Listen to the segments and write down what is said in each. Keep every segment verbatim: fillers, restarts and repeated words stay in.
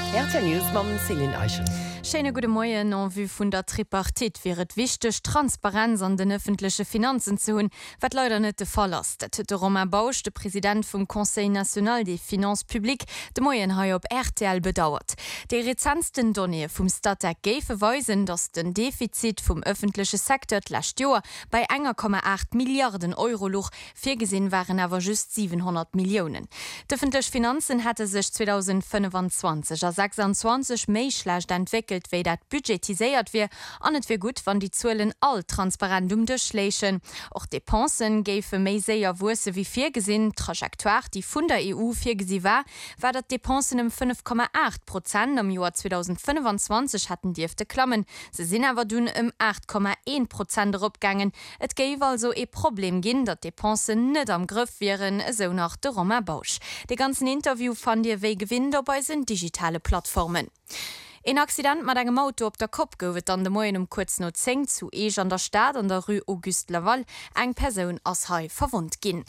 R T News mam Celine Eichen. Schöne gute Morgen an wie vun der Tripartit wäret wichtig Transparenz an den öffentliche Finanzen zu hun, wat leider net de Fall ist. Dat huet Romain Bausch, der Präsident vom Conseil National des Finances Publiques, de Morgen ha op R T L bedauert. Die rezensten Donne vom Statek gefe weisen, dass den Defizit vom öffentlichen Sektor last Jahr bei eins Komma acht Milliarden Euro loch, vorgesehen waren aber just siebenhundert Millionen. Die öffentlichen Finanzen hatte sich zwanzig fünfundzwanzig a sechsundzwanzig méi schlecht entwickelt, wie dat budgetisiert wird, an et wär gut, wann die Zahlen all transparent umdurchschleichen. Auch Depensen gäfe méi sehr Wurse wie vorgesehen. Trajektoire, die von der E U vorgesehen war, war dat Depensen um fünf Komma acht Prozent am Jahr zwanzig fünfundzwanzig hatten dürfte klammen. Sie sind aber dun um acht Komma eins Prozent opgangen. Et gäbe also e Problem gin, dat Depensen net am Griff wären, so nach der Romain Bausch. De ganzen Interview fand ihr wei gewinn dabei sind digitale Plattformen. Ein Accident mit einem Auto auf der Kopf gowet an de Morgen um kurz no zehn zu Eeg an der Stadt an der Rue Auguste Laval eng Person as Hai verwundt gin.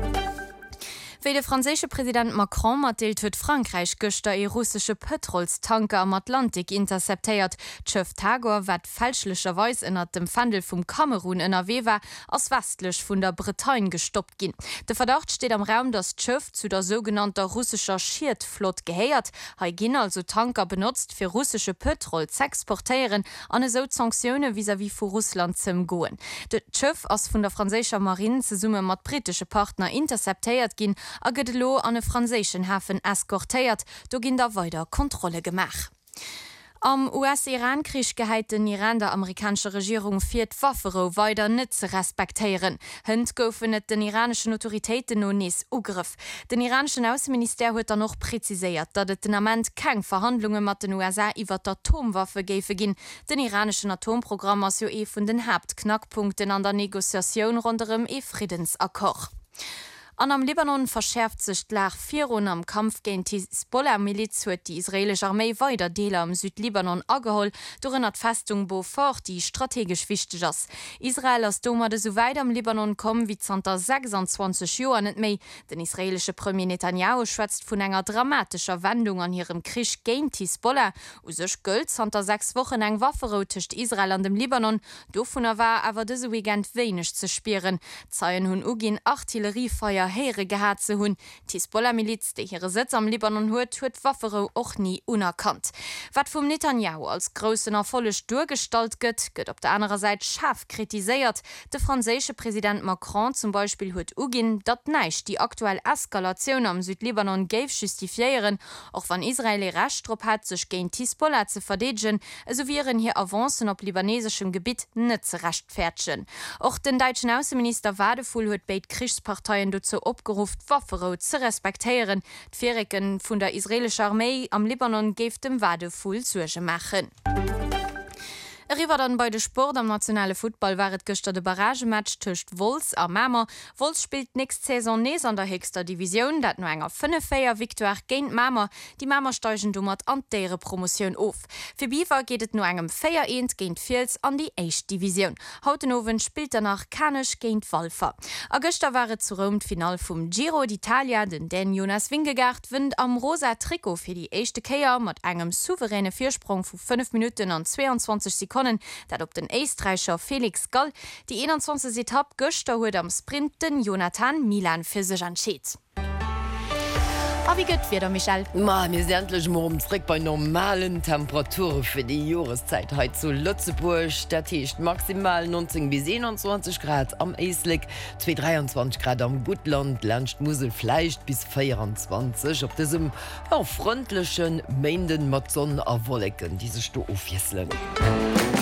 Wie der französische Präsident Macron matelt huet Frankreich gëster e russische Petrolstanker am Atlantik interceptéiert. D'Schiff Tagor wat fälschlicherweis ënner dem Fandel vum Kamerun ënner W war ass westlech vun der Bretagne gestoppt gin. De Verdacht steht am Raum, dass d'Schiff zu der sogenannter russischer Schierdflot geheiert. Ha gin also Tanker benutzt fir russische Petrol zu exportieren, an eso Sanktionen vis-à-vis vu Russland zum goen. De Schiff ass vun der französischer Marine ze Summe mat britische Partner interceptéiert gin, a gët lo an e franzéschen Hafen eskortéiert, do ginn der weiter Kontrolle gemach. Am U S-Iran-Krieg geheit den Iran der amerikanische Regierung fir d'Waffero weiter net ze respektieren. Hënd goufen net den iranischen Autoritäten no nees ugriff. Den iranischen Außenminister huet er noch präziséiert, dat et den Amment keng Verhandlungen mat den U S A iwwer d'Atomwaffe géfe ginn. Den iranischen Atomprogramm ass jo e vun den Hauptknackpunkten an der Negoziation runderem e Friedensakkord. An am Libanon verschärft sich Lach Firon am Kampf gegen die Hezbollah-Miliz huet die israelische Armee weiter Deler am Südlibanon agehol, durch eine Festung Beaufort, die strategisch wichtig ist. Israel als Doma de so weit am Libanon kommen wie sechsundzwanzig Jahre nicht mehr. Den israelische Premier Netanyahu schwätzt von einer dramatischen Wendung an ihrem Krieg gegen die Hezbollah. Aus sich gilt, unter sechs Wochen ein Waffenruhe zwischen Israel und dem Libanon. Davon war aber diese Weekend wenig zu spüren. Zeien hun Ugin Artilleriefeuer Heere gehabt zu hun. Die Hezbollah-Miliz, die ihre Sitz am Libanon huet, huet Waffero auch nie unerkannt. Was vom Netanyahu als großen Erfolg durchgestaltet gëtt, gëtt auf der anderen Seite scharf kritisiert. Der französische Präsident Macron zum Beispiel huet ugin, dat neicht die aktuelle Eskalation am Südlibanon geif justifiieren, auch wenn Israel recht drauf hat, sich gegen die Hezbollah zu verteidigen, so wären hier Avancen auf libanesischem Gebiet nicht zu rechtfertigen. Auch den deutschen Außenminister Wadefull huet bei Kriegsparteien dazu opgerufen, Waffero zu respektieren. D'Fähreken vun der israelischer Armee am Libanon geft dem Wadefull Sorge machen. Riwer dann bei de Sport am nationale Football waret gëster de Barragematch töcht Wolfs a Mamer. Wolfs spielt nächst Saison nees an der höchster Division, dat no enger fünf vier Victoire géint Mamer. Die Mamer steigen dummert an dere Promotion auf. Für Biver geht et no engem vier eins géint Vils an die Eicht Division. Hautenowen spielt danach Kanech géint Walfer. A gëster waret zu Rom Final vum Giro d'Italia, den den Jonas Vingegaard wind am rosa Trikot fir die echte Keier mat engem souveräne Viersprung vu fünf Minuten an zweiundzwanzig Sekunden. Dat op den Österreicher Felix Gall die einundzwanzigste Etappe gëster huet am Sprint den Jonathan Milan fir sech entschiet. A wie gëtt wieder Michael? Ma mir endlich morgen zurück bei normalen Temperaturen für die Jahreszeit. Heute zu Lützeburg, der Tisch maximal neunzehn bis einundzwanzig Grad am Eislik, zwei bis dreiundzwanzig Grad am Gutland, Lernst Musel vielleicht bis vierundzwanzig. Auf diesem auch freundlichen Mänden mit Sonne und Wolken, diese Sto aufjesseln.